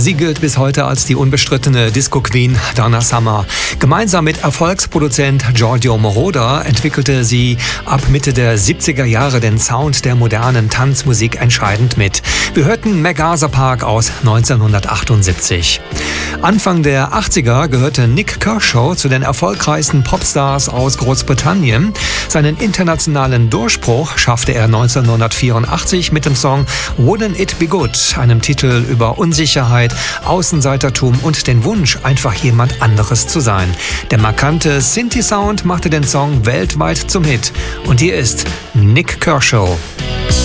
Sie gilt bis heute als die unbestrittene Disco-Queen Donna Summer. Gemeinsam mit Erfolgsproduzent Giorgio Moroder entwickelte sie ab Mitte der 70er Jahre den Sound der modernen Tanzmusik entscheidend mit. Wir hörten MacArthur Park aus 1978. Anfang der 80er gehörte Nik Kershaw zu den erfolgreichsten Popstars aus Großbritannien. Seinen internationalen Durchbruch schaffte er 1984 mit dem Song Wouldn't It Be Good, einem Titel über Unsicherheit, Außenseitertum und den Wunsch, einfach jemand anderes zu sein. Der markante Synthi-Sound machte den Song weltweit zum Hit. Und hier ist Nik Kershaw.